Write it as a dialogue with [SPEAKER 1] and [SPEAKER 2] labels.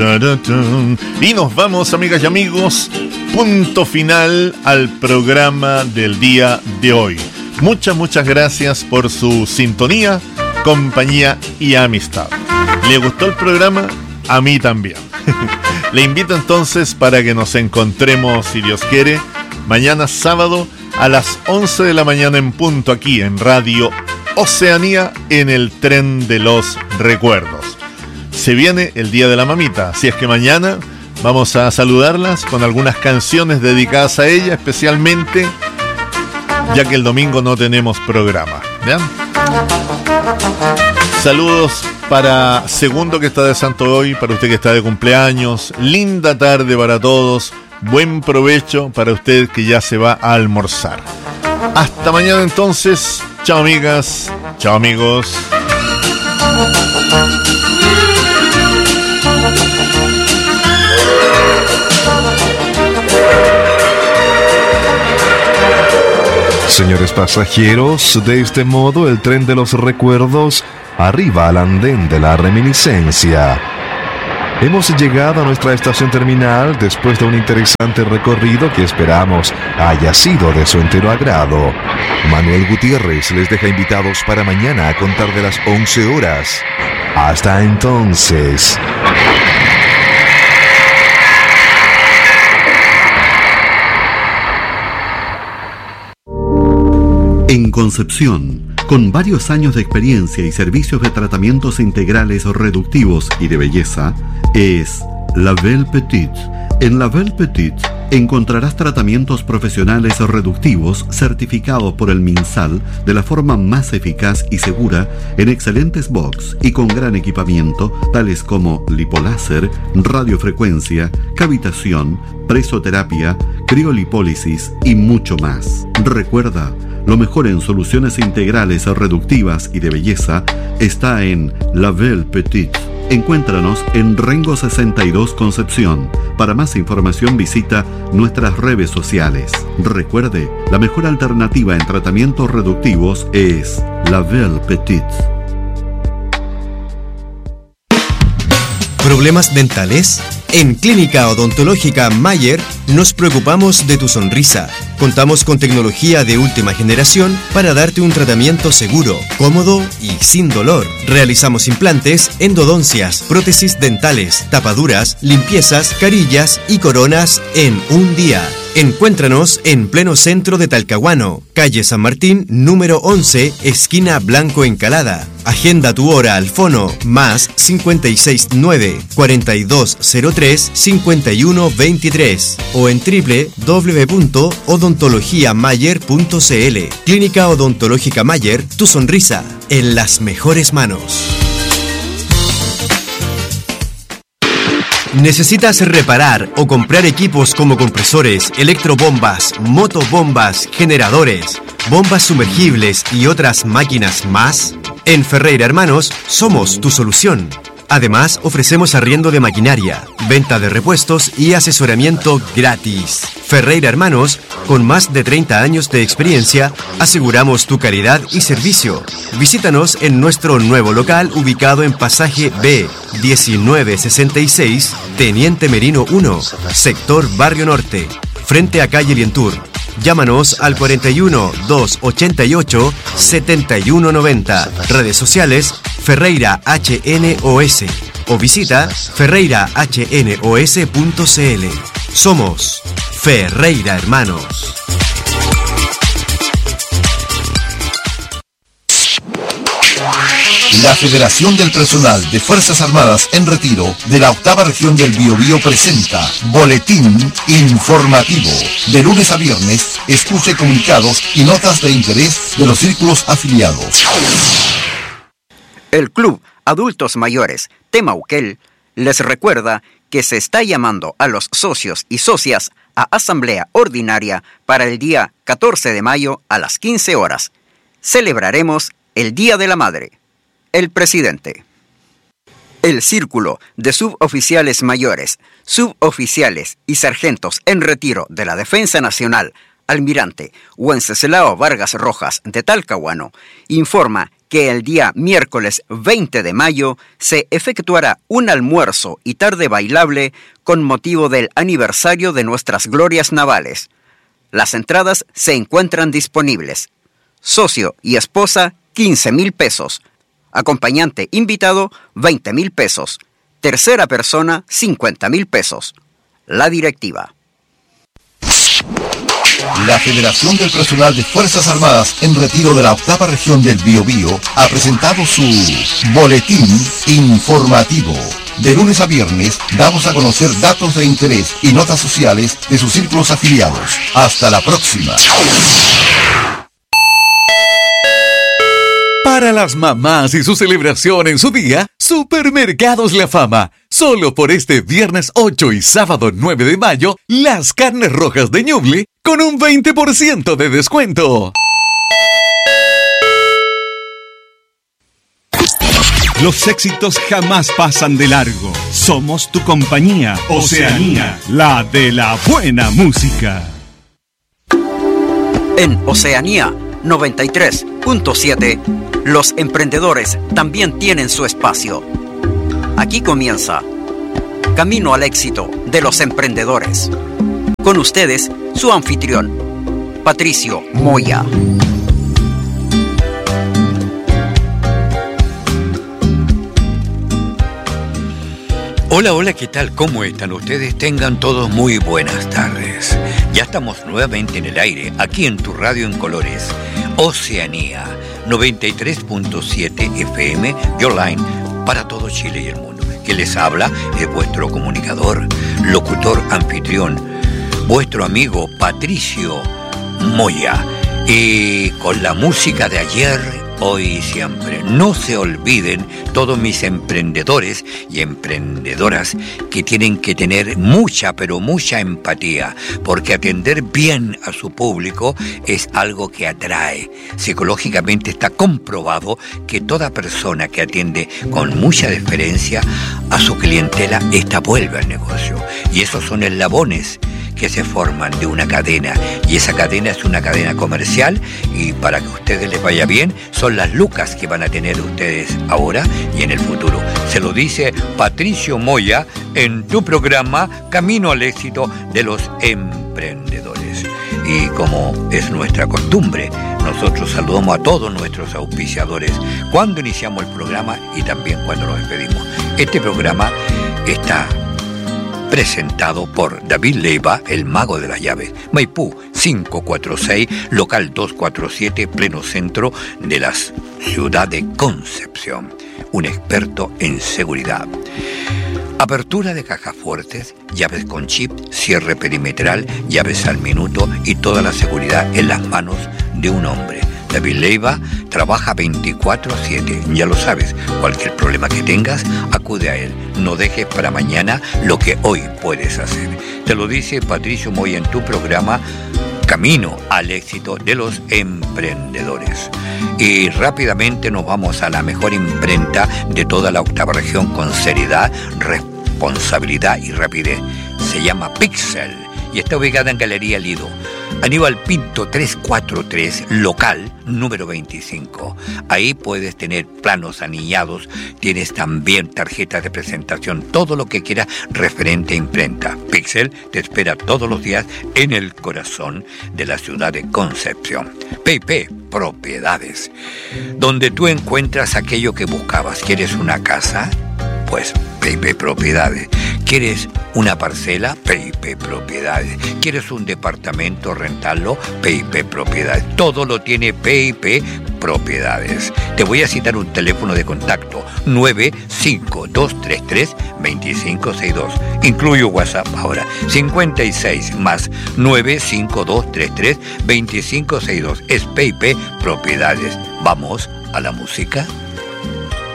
[SPEAKER 1] Y nos vamos, amigas y amigos, punto final al programa del día de hoy. Muchas gracias por su sintonía, compañía y amistad. ¿Le gustó el programa? A mí también. Le invito entonces para que nos encontremos, si Dios quiere, mañana sábado a las 11 de la mañana en punto, aquí en Radio Oceanía, en el Tren de los Recuerdos. Se viene el Día de la Mamita, así es que mañana vamos a saludarlas con algunas canciones dedicadas a ella, especialmente ya que el domingo no tenemos programa, ¿ya? Saludos para Segundo, que está de santo hoy, para usted que está de cumpleaños. Linda tarde para todos, buen provecho para usted que ya se va a almorzar. Hasta mañana entonces, chao amigas, chao amigos.
[SPEAKER 2] Señores pasajeros, de este modo el tren de los recuerdos arriba al andén de la reminiscencia. Hemos llegado a nuestra estación terminal después de un interesante recorrido que esperamos haya sido de su entero agrado. Manuel Gutiérrez les deja invitados para mañana a contar de las 11 horas. Hasta entonces.
[SPEAKER 3] En Concepción, con varios años de experiencia y servicios de tratamientos integrales o reductivos y de belleza, es La Belle Petite. En La Belle Petite encontrarás tratamientos profesionales o reductivos certificados por el MinSal de la forma más eficaz y segura, en excelentes box y con gran equipamiento, tales como lipoláser, radiofrecuencia, cavitación, presoterapia, criolipólisis y mucho más. Recuerda, lo mejor en soluciones integrales reductivas y de belleza está en La Belle Petite. Encuéntranos en Rengo 62 Concepción. Para más información visita nuestras redes sociales. Recuerde, la mejor alternativa en tratamientos reductivos es La Belle Petite.
[SPEAKER 4] ¿Problemas dentales? En Clínica Odontológica Mayer nos preocupamos de tu sonrisa. Contamos con tecnología de última generación para darte un tratamiento seguro, cómodo y sin dolor. Realizamos implantes, endodoncias, prótesis dentales, tapaduras, limpiezas, carillas y coronas en un día. Encuéntranos en pleno centro de Talcahuano, calle San Martín, número 11, esquina Blanco Encalada. Agenda tu hora al fono más 569-4203-5123 o en www.odontologiamayer.cl. Clínica Odontológica Mayer, tu sonrisa en las mejores manos. ¿Necesitas reparar o comprar equipos como compresores, electrobombas, motobombas, generadores, bombas sumergibles y otras máquinas más? En Ferreira Hermanos somos tu solución. Además, ofrecemos arriendo de maquinaria, venta de repuestos y asesoramiento gratis. Ferreira Hermanos, con más de 30 años de experiencia, aseguramos tu calidad y servicio. Visítanos en nuestro nuevo local ubicado en Pasaje B, 1966, Teniente Merino 1, sector Barrio Norte, frente a calle Lientur. Llámanos al 41 288 7190. Redes sociales Ferreira HNOS o visita ferreirahnos.cl. Somos Ferreira Hermanos.
[SPEAKER 5] La Federación del Personal de Fuerzas Armadas en Retiro de la 8ª Región del Biobío presenta Boletín Informativo. De lunes a viernes, escuche comunicados y notas de interés de los círculos afiliados.
[SPEAKER 6] El Club Adultos Mayores Temauquel les recuerda que se está llamando a los socios y socias a asamblea ordinaria para el día 14 de mayo a las 15 horas. Celebraremos el Día de la Madre. El presidente. El Círculo de Suboficiales Mayores, Suboficiales y Sargentos en Retiro de la Defensa Nacional, Almirante Wenceslao Vargas Rojas de Talcahuano, informa que el día miércoles 20 de mayo se efectuará un almuerzo y tarde bailable con motivo del aniversario de nuestras glorias navales. Las entradas se encuentran disponibles. Socio y esposa, 15,000 pesos. Acompañante invitado, 20,000 pesos. Tercera persona, 50,000 pesos. La directiva.
[SPEAKER 5] La Federación del Personal de Fuerzas Armadas en retiro de la 8ª región del Biobío ha presentado su boletín informativo. De lunes a viernes damos a conocer datos de interés y notas sociales de sus círculos afiliados. Hasta la próxima.
[SPEAKER 7] Para las mamás y su celebración en su día, Supermercados La Fama. Solo por este viernes 8 y sábado 9 de mayo, las carnes rojas de Ñuble con un 20% de descuento.
[SPEAKER 8] Los éxitos jamás pasan de largo. Somos tu compañía, Oceanía, la de la buena música.
[SPEAKER 6] En Oceanía 93.7, los emprendedores también tienen su espacio. Aquí comienza Camino al Éxito de los Emprendedores. Con ustedes, su anfitrión, Patricio Moya.
[SPEAKER 9] Hola, hola, ¿qué tal? ¿Cómo están ustedes? Tengan todos muy buenas tardes. Ya estamos nuevamente en el aire, aquí en tu radio en colores, Oceanía 93.7 FM y online para todo Chile y el mundo. Que les habla es vuestro comunicador, locutor, anfitrión, vuestro amigo Patricio Moya. Y con la música de ayer, hoy y siempre. No se olviden todos mis emprendedores y emprendedoras que tienen que tener mucha, pero mucha empatía, porque atender bien a su público es algo que atrae. Psicológicamente está comprobado que toda persona que atiende con mucha deferencia a su clientela, esta vuelve al negocio. Y esos son eslabones que se forman de una cadena, y esa cadena es una cadena comercial, y para que a ustedes les vaya bien son las lucas que van a tener ustedes ahora y en el futuro. Se lo dice Patricio Moya en tu programa Camino al Éxito de los Emprendedores. Y como es nuestra costumbre, nosotros saludamos a todos nuestros auspiciadores cuando iniciamos el programa y también cuando nos despedimos. Este programa está presentado por David Leiva, el mago de las llaves. Maipú 546, local 247, pleno centro de la ciudad de Concepción. Un experto en seguridad. Apertura de cajas fuertes, llaves con chip, cierre perimetral, llaves al minuto y toda la seguridad en las manos de un hombre. David Leiva trabaja 24/7. Ya lo sabes, cualquier problema que tengas, acude a él. No dejes para mañana lo que hoy puedes hacer. Te lo dice Patricio Moya en tu programa Camino al Éxito de los Emprendedores. Y rápidamente nos vamos a la mejor imprenta de toda la 8ª región con seriedad, responsabilidad y rapidez. Se llama Pixel y está ubicada en Galería Lido, Aníbal Pinto 343, local número 25. Ahí puedes tener planos anillados, tienes también tarjetas de presentación, todo lo que quieras referente a imprenta. Pixel te espera todos los días en el corazón de la ciudad de Concepción. P&P Propiedades, donde tú encuentras aquello que buscabas. ¿Quieres una casa? Pues P&P Propiedades. ¿Quieres una parcela? P&P Propiedades. ¿Quieres un departamento, rentarlo? P&P Propiedades. Todo lo tiene P&P Propiedades. Te voy a citar un teléfono de contacto: 95233-2562. Incluyo WhatsApp ahora: 56 más 95233-2562. Es P&P Propiedades. Vamos a la música.